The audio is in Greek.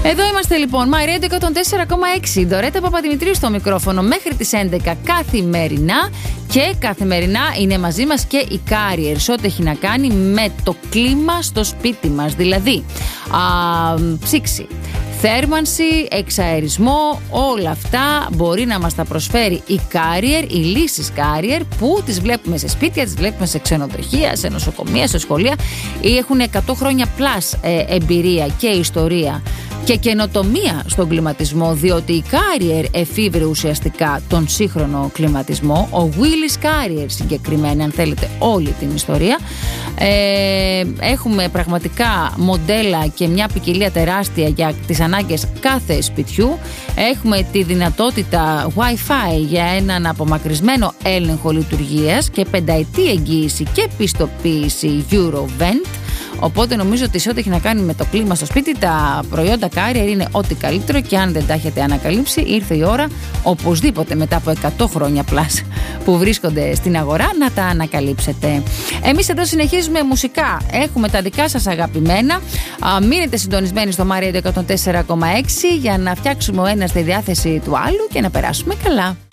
Εδώ είμαστε λοιπόν, My Radio 104,6. Δωρέτα Παπαδημητρίου στο μικρόφωνο μέχρι τις 11 καθημερινά. Και καθημερινά είναι μαζί μας και οι Carriers, ό,τι έχει να κάνει με το κλίμα στο σπίτι μας. Δηλαδή, ψήξη, θέρμανση, εξαερισμό, όλα αυτά μπορεί να μας τα προσφέρει η Carrier, οι λύσεις Carrier, που τις βλέπουμε σε σπίτια, τις βλέπουμε σε ξενοδοχεία, σε νοσοκομεία, σε σχολεία. Έχουν 100 χρόνια πλάς εμπειρία και ιστορία και καινοτομία στον κλιματισμό, διότι η Carrier εφήβρε ουσιαστικά τον σύγχρονο κλιματισμό. Ο Willis Carrier συγκεκριμένα, αν θέλετε όλη την ιστορία. Έχουμε πραγματικά μοντέλα και μια ποικιλία τεράστια για τις ανάγκες κάθε σπιτιού. Έχουμε τη δυνατότητα Wi-Fi για έναν απομακρυσμένο έλεγχο λειτουργίας και 5ετή εγγύηση και πιστοποίηση Eurovent. Οπότε νομίζω ότι σε ό,τι έχει να κάνει με το κλίμα στο σπίτι, τα προϊόντα Carrier είναι ό,τι καλύτερο, και αν δεν τα έχετε ανακαλύψει, ήρθε η ώρα οπωσδήποτε μετά από 100 χρόνια πλάς που βρίσκονται στην αγορά να τα ανακαλύψετε. Εμείς εδώ συνεχίζουμε μουσικά. Έχουμε τα δικά σας αγαπημένα. Μείνετε συντονισμένοι στο My Radio 104,6 για να φτιάξουμε ο ένας τη διάθεση του άλλου και να περάσουμε καλά.